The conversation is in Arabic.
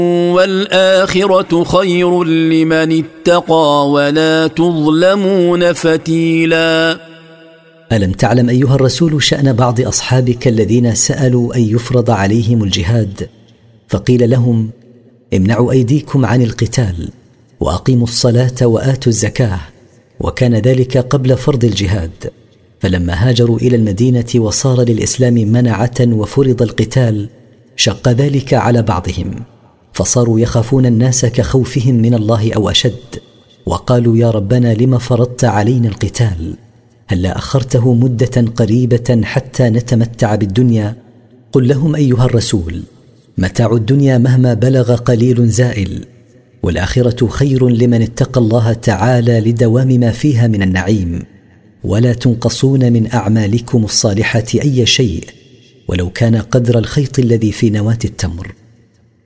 والآخرة خير لمن اتقى ولا تظلمون فتيلا. ألم تعلم أيها الرسول شأن بعض أصحابك الذين سألوا أن يفرض عليهم الجهاد فقيل لهم امنعوا أيديكم عن القتال وأقيموا الصلاة وآتوا الزكاة، وكان ذلك قبل فرض الجهاد. فلما هاجروا إلى المدينة وصار للإسلام منعة وفرض القتال شق ذلك على بعضهم، فصاروا يخافون الناس كخوفهم من الله أو أشد، وقالوا يا ربنا لما فرضت علينا القتال؟ هلا أخرته مدة قريبة حتى نتمتع بالدنيا؟ قل لهم أيها الرسول متاع الدنيا مهما بلغ قليل زائل، والآخرة خير لمن اتقى الله تعالى لدوام ما فيها من النعيم، ولا تنقصون من أعمالكم الصالحة أي شيء ولو كان قدر الخيط الذي في نواة التمر.